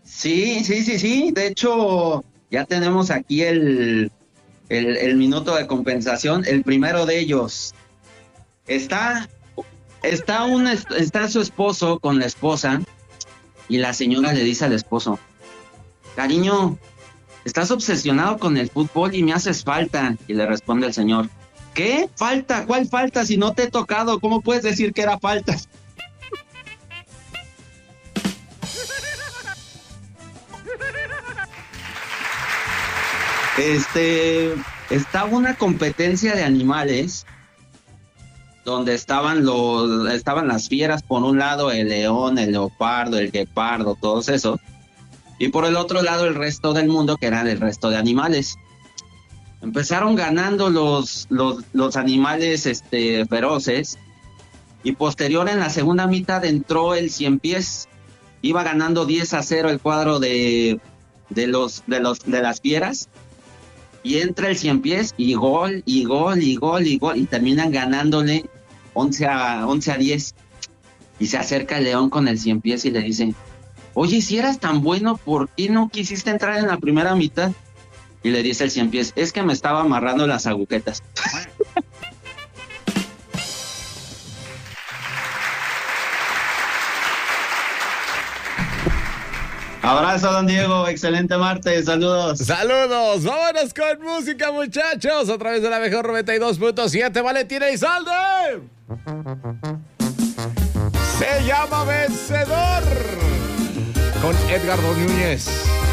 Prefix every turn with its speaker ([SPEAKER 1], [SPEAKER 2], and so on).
[SPEAKER 1] Sí, sí, sí, sí. De hecho, ya tenemos aquí el minuto de compensación. El primero de ellos. Está, está su esposo con la esposa y la señora le dice al esposo, cariño, estás obsesionado con el fútbol y me haces falta. Y le responde el señor, ¿qué? ¿Falta? ¿Cuál falta? Si no te he tocado, ¿cómo puedes decir que era falta? Este, estaba una competencia de animales donde estaban las fieras por un lado, el león, el leopardo, el guepardo, todos esos, y por el otro lado el resto del mundo, que eran el resto de animales. Empezaron ganando los animales feroces, y posterior en la segunda mitad entró el cien pies. Iba ganando 10-0 el cuadro de las fieras, y entra el cien pies y gol, y gol, y gol, y gol, y terminan ganándole 11-10. Y se acerca el león con el cien pies y le dice, oye, si eras tan bueno, ¿por qué no quisiste entrar en la primera mitad? Y le dice el cien pies, es que me estaba amarrando las agujetas. Abrazo, don Diego, excelente martes, saludos.
[SPEAKER 2] Saludos, vámonos con música, muchachos, a través de la mejor 92.7, Valentín Elizalde. Se llama Vencedor, con Edgardo Núñez.